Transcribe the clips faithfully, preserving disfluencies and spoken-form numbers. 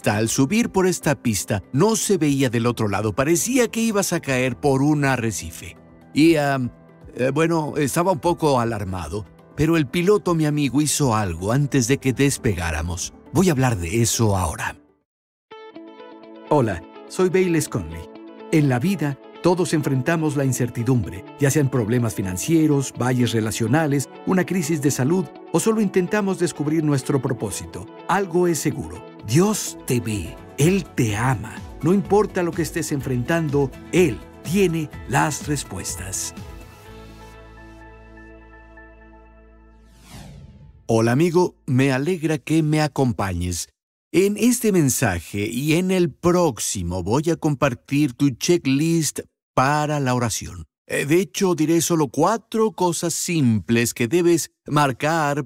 pista, al subir por esta pista, no se veía del otro lado. Parecía que ibas a caer por un arrecife. Y, um, eh, bueno, estaba un poco alarmado, pero el piloto, mi amigo, hizo algo antes de que despegáramos. Voy a hablar de eso ahora. Hola, soy Bayless Conley. En la vida, todos enfrentamos la incertidumbre, ya sean problemas financieros, valles relacionales, una crisis de salud o solo intentamos descubrir nuestro propósito. Algo es seguro. Dios te ve. Él te ama. No importa lo que estés enfrentando, Él tiene las respuestas. Hola amigo, me alegra que me acompañes. En este mensaje y en el próximo voy a compartir tu checklist para la oración. De hecho, diré solo cuatro cosas simples que debes marcar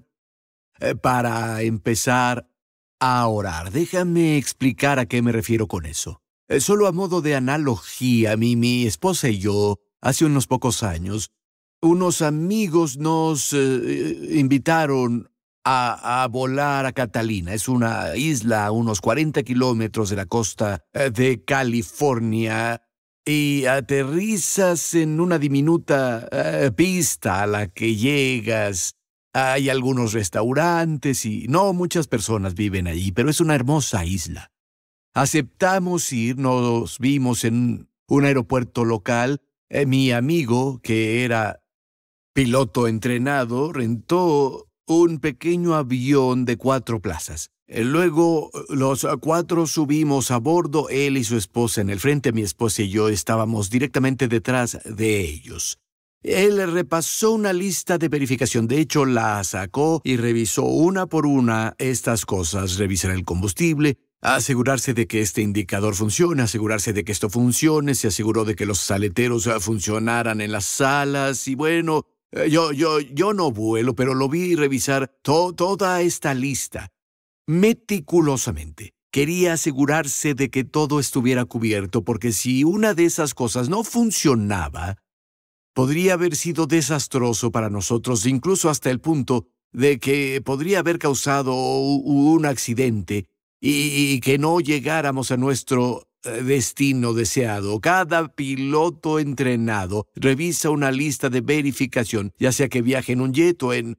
para empezar a orar. Déjame explicar a qué me refiero con eso. Solo a modo de analogía, mi, mi esposa y yo, hace unos pocos años, unos amigos nos eh, invitaron A, a volar a Catalina. Es una isla a unos cuarenta kilómetros de la costa de California y aterrizas en una diminuta uh, pista a la que llegas. Hay algunos restaurantes y no muchas personas viven allí, pero es una hermosa isla. Aceptamos ir, nos vimos en un aeropuerto local. Eh, mi amigo, que era piloto entrenado, rentó un pequeño avión de cuatro plazas. Luego los cuatro subimos a bordo, él y su esposa en el frente, mi esposa y yo estábamos directamente detrás de ellos. Él repasó una lista de verificación, de hecho la sacó y revisó una por una estas cosas, revisar el combustible, asegurarse de que este indicador funcione, asegurarse de que esto funcione, se aseguró de que los aleteros funcionaran en las salas y bueno, Yo, yo, yo no vuelo, pero lo vi revisar to- toda esta lista meticulosamente. Quería asegurarse de que todo estuviera cubierto, porque si una de esas cosas no funcionaba, podría haber sido desastroso para nosotros, incluso hasta el punto de que podría haber causado un accidente y, y que no llegáramos a nuestro destino deseado. Cada piloto entrenado revisa una lista de verificación, ya sea que viaje en un jet o en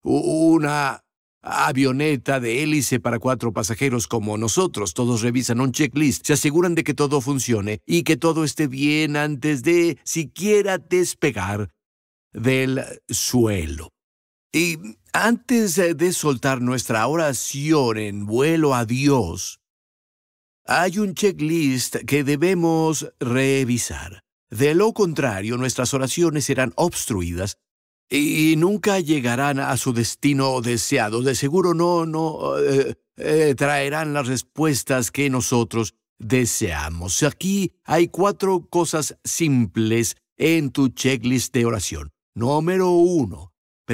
una avioneta de hélice para cuatro pasajeros como nosotros. Todos revisan un checklist, se aseguran de que todo funcione y que todo esté bien antes de siquiera despegar del suelo. Y antes de soltar nuestra oración en vuelo a Dios, hay un checklist que debemos revisar. De lo contrario, nuestras oraciones serán obstruidas y nunca llegarán a su destino deseado. De seguro no, no eh, eh, traerán las respuestas que nosotros deseamos. Aquí hay cuatro cosas simples en tu checklist de oración. Número uno,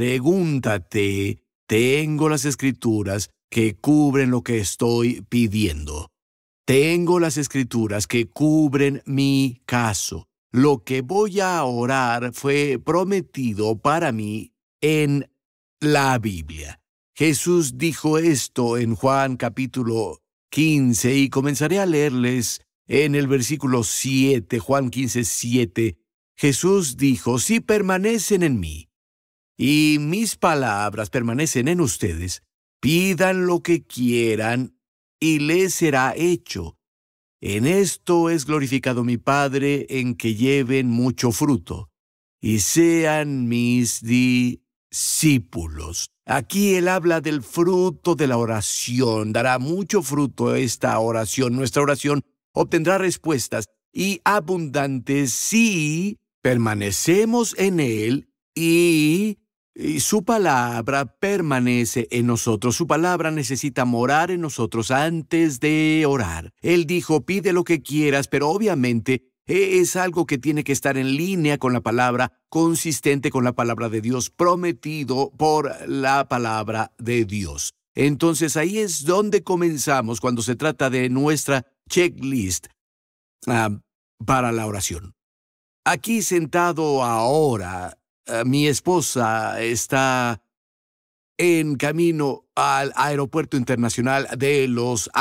pregúntate, ¿tengo las escrituras que cubren lo que estoy pidiendo? Tengo las escrituras que cubren mi caso. Lo que voy a orar fue prometido para mí en la Biblia. Jesús dijo esto en Juan capítulo quince y comenzaré a leerles en el versículo siete, Juan quince, siete. Jesús dijo, si permanecen en mí y mis palabras permanecen en ustedes, pidan lo que quieran y les será hecho. En esto es glorificado mi Padre, en que lleven mucho fruto, y sean mis discípulos. Aquí él habla del fruto de la oración. Dará mucho fruto esta oración. Nuestra oración obtendrá respuestas y abundantes si permanecemos en él y Y su palabra permanece en nosotros. Su palabra necesita morar en nosotros antes de orar. Él dijo, pide lo que quieras, pero obviamente es algo que tiene que estar en línea con la palabra, consistente con la palabra de Dios, prometido por la palabra de Dios. Entonces ahí es donde comenzamos cuando se trata de nuestra checklist uh, para la oración. Aquí sentado ahora, Uh, mi esposa está en camino al Aeropuerto Internacional de Los